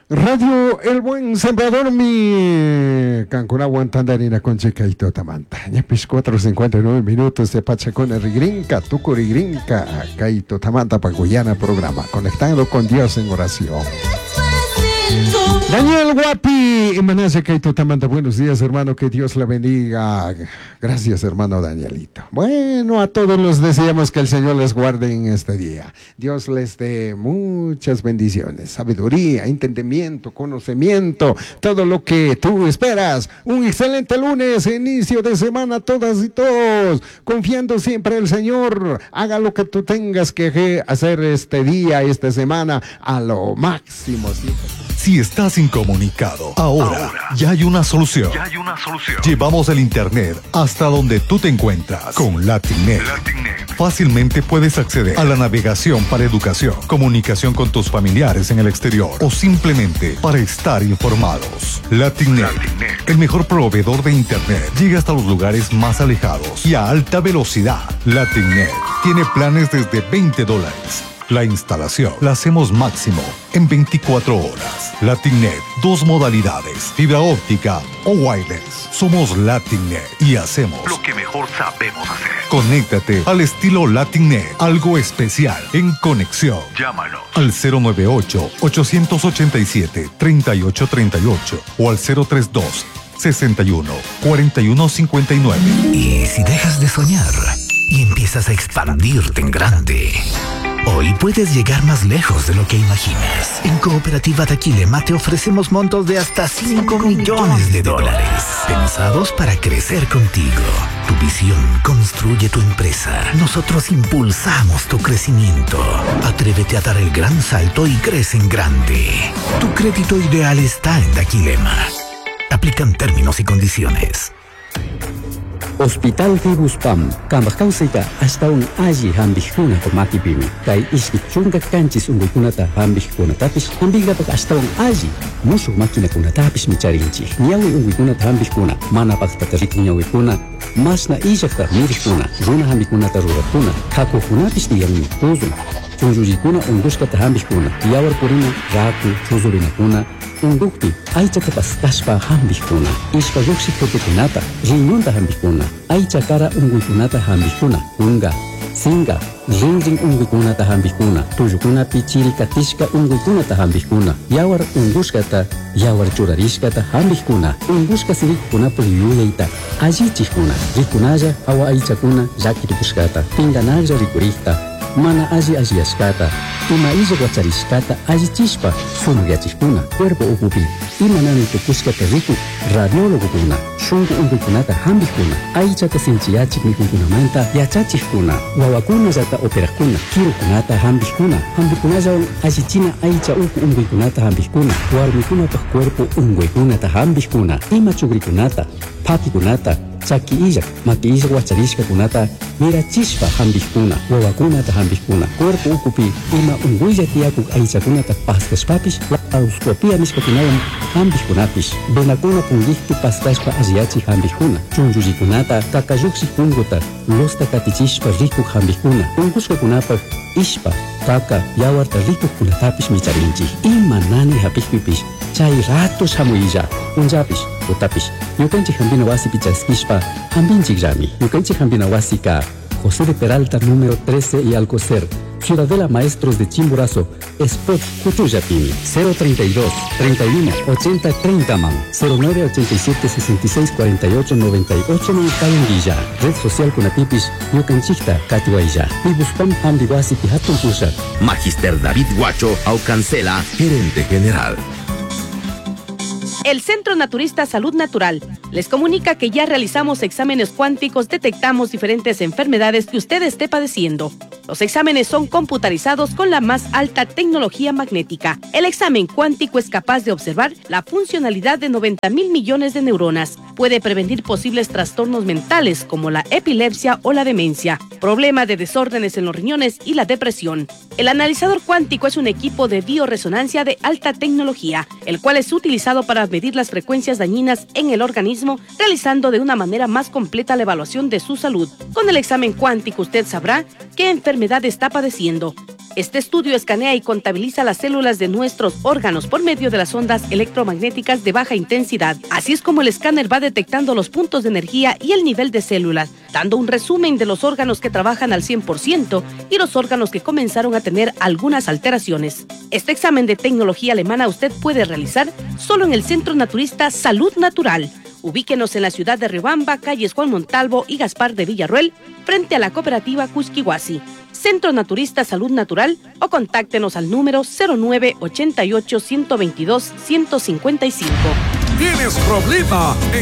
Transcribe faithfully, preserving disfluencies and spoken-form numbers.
Radio El Buen Sembrador, mi Cancún aguantandarina con Chicaito Tamanta. Ñepis cuatro cincuenta y nueve minutos de Pachacona Rigrinca, Tucurigrinca, Caito Tamanta, Paguyana programa, conectando con Dios en oración. Daniel Guapi, Imanace Caito Tamanta, buenos días, hermano, que Dios la bendiga. Gracias, hermano Danielito. Bueno, a todos los deseamos que el Señor les guarde en este día. Dios les dé muchas bendiciones, sabiduría, entendimiento, conocimiento, todo lo que tú esperas. Un excelente lunes, inicio de semana, todas y todos, confiando siempre en el Señor. Haga lo que tú tengas que hacer este día, esta semana, a lo máximo. ¿Sí? Si estás incomunicado, ahora, ahora ya hay una solución. Ya hay una solución. Llevamos el internet hasta donde tú te encuentras con Latinnet. Latinnet. Fácilmente puedes acceder a la navegación para educación, comunicación con tus familiares en el exterior o simplemente para estar informados. Latinnet, Latinnet, el mejor proveedor de internet, llega hasta los lugares más alejados y a alta velocidad. Latinnet tiene planes desde veinte dólares. La instalación la hacemos máximo en veinticuatro horas. Latinnet, dos modalidades, fibra óptica o wireless. Somos Latinnet y hacemos lo que mejor sabemos hacer. Conéctate al estilo Latinnet, algo especial en conexión. Llámanos al cero nueve ocho, ocho ocho siete, tres ocho tres ocho o al cero tres dos, sesenta y uno, cuarenta y uno cincuenta y nueve. ¿Y si dejas de soñar y empiezas a expandirte en grande? Hoy puedes llegar más lejos de lo que imaginas. En Cooperativa Daquilema te ofrecemos montos de hasta cinco millones de dólares, pensados para crecer contigo. Tu visión construye tu empresa. Nosotros impulsamos tu crecimiento. Atrévete a dar el gran salto y crece en grande. Tu crédito ideal está en Daquilema. Aplican términos y condiciones. Hospital Fibuspam, Kambakausita, hasta un aji hambijuna komakipimi. Kai iskichunga kanchis ungukunata hambijuna tapis, hambigata hasta un aji. Musu makina kuna tapis micharinchi. Nyawi ungukunata hambijuna, mana paktarik nyawi kuna. Masna ijakta mirikuna, runa hambikunata ruratuna. Kaku kunapis diyang tuzun. Chunjujikuna unguskata hambijuna. Yawar purina, raku, chuzurina kuna. Undukti, aichata pastashpa hambijuna. Ishka yuksi kotekunata, riñonta hambijuna. Aichakara unguikunata hambijuna. Unga, singa, rinring unguikunata hambijuna. Tuyukuna pichiri katishka unguikunata hambijuna. Yawar unguskata, yawar churarishkata hambijuna. Unguska sirikuna puliyuyaita. Ajichikuna, rikunaya awa aichakuna yakirikuskata. Pinganaya rikurikta. Mana aji ajiashkata, ima ija guacharishkata ajichispa, sumugiachikuna, cuerpo upupi, ima nani tukushkata riku, radiólogo kuna, shungu unguikunata hambikuna, aichata sinchiachik mikuna manta, yachachikuna, wawakuna zata operakuna, kirukunata hambikuna, hambikuna zaun ajichina aicha uku unguikunata hambikuna, warmikunata cuerpo unguikunata hambikuna, ima chugrikunata, pakikunata, chaki ijak, maki ijak wacharishka kunata, mira chispa hambikuna, wawakunata hambikuna, cuerpo ukupi, ima unguilla tiakuk aichakunata pastas papis, auskopia miskakunawan hambikunapis, benakuna pungihti pastashpa asiachi hambikuna, chunjujikunata, kakayuksi kunguta, losta katichishpa rikuk hambikuna, unguska kunapa, ishpa, kaka, yawarta rikuk kunatapis micharinchi, ima nani hapikpipis, chay ratos hamuilla, unjapis, utapis, yukanchi hambina wasi pichaskishpa, hambinchik rami, yukanchi hambina wasi ka, José de Peralta número trece y Alcocer, Ciudadela Maestros de Chimborazo, Spot Cuchuyapini, cero treinta y dos, treinta y uno, ochenta, treinta man, cero nueve ochenta y siete, sesenta y seis, cuarenta y ocho, noventa y ocho Mancayanguilla, Red Social Kunapipis, Yucanchicta, Catihuayya, Pibuspam Hamdiwasi Pihatun Pushat. Magister David Guacho Aucancela, gerente general. El Centro Naturista Salud Natural les comunica que ya realizamos exámenes cuánticos, detectamos diferentes enfermedades que usted esté padeciendo. Los exámenes son computarizados con la más alta tecnología magnética. El examen cuántico es capaz de observar la funcionalidad de noventa mil millones de neuronas. Puede prevenir posibles trastornos mentales como la epilepsia o la demencia, problemas de desórdenes en los riñones y la depresión. El analizador cuántico es un equipo de bioresonancia de alta tecnología, el cual es utilizado para medir las frecuencias dañinas en el organismo, realizando de una manera más completa la evaluación de su salud. Con el examen cuántico usted sabrá qué enfermedad está padeciendo. Este estudio escanea y contabiliza las células de nuestros órganos por medio de las ondas electromagnéticas de baja intensidad. Así es como el escáner va detectando los puntos de energía y el nivel de células, dando un resumen de los órganos que trabajan al cien por ciento y los órganos que comenzaron a tener algunas alteraciones. Este examen de tecnología alemana usted puede realizar solo en el Centro Naturista Salud Natural. Ubíquenos en la ciudad de Riobamba, calles Juan Montalvo y Gaspar de Villarroel, frente a la cooperativa Cusquihuasi. Centro Naturista Salud Natural, o contáctenos al número cero nueve ochenta y ocho, ciento veintidós, ciento cincuenta y cinco. ¿Tienes problema